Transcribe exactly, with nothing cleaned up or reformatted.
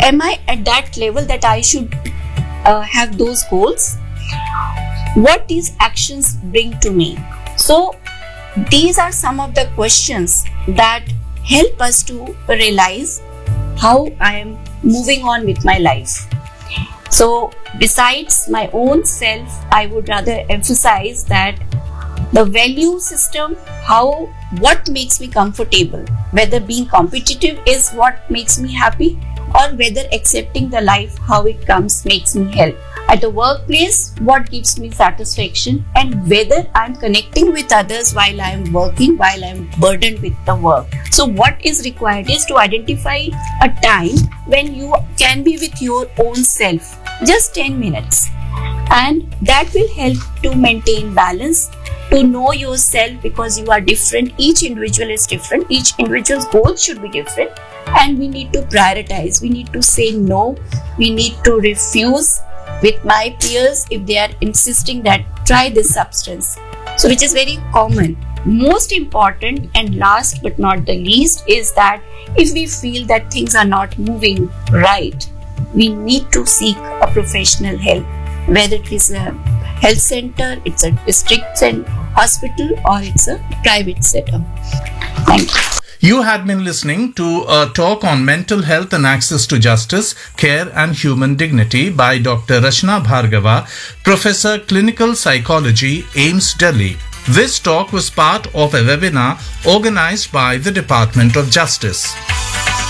am I at that level that I should uh, have those goals? What these actions bring to me? So these are some of the questions that help us to realize how I am moving on with my life. So besides my own self, I would rather emphasize that the value system, how, what makes me comfortable, whether being competitive is what makes me happy, or whether accepting the life how it comes makes me help. At the workplace, what gives me satisfaction, and whether I'm connecting with others while I'm working, while I'm burdened with the work. So what is required is to identify a time when you can be with your own self, just ten minutes. And that will help to maintain balance, to know yourself, because you are different. Each individual is different. Each individual's goals should be different. And we need to prioritize. We need to say no. We need to refuse with my peers if they are insisting that try this substance. So which is very common. Most important and last but not the least is that if we feel that things are not moving right, we need to seek a professional help, whether it is a health center, it's a district hospital, or it's a private setup. Thank you. You had been listening to a talk on mental health and access to justice, care and human dignity by Doctor Rachna Bhargava, Professor Clinical Psychology, AIIMS Delhi. This talk was part of a webinar organized by the Department of Justice.